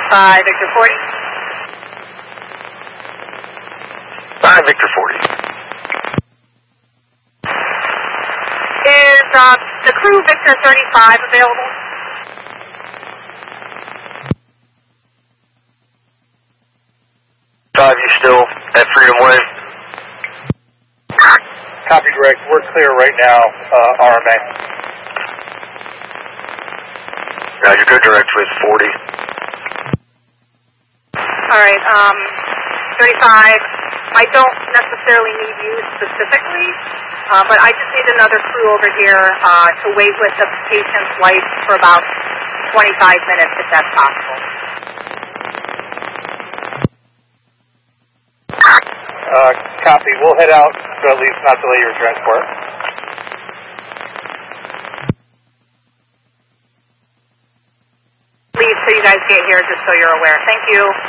5 Victor 40. 5 Victor 40. Is the crew Victor 35 available? You still at Freedom Way? Copy direct. We're clear right now, RMA. You go direct with 40. All right, 35. I don't necessarily need you specifically, but I just need another crew over here to wait with the patient's life for about 25 minutes, if that's possible. Copy. We'll head out to at least not delay your transport. Leave till you guys get here, just so you're aware. Thank you.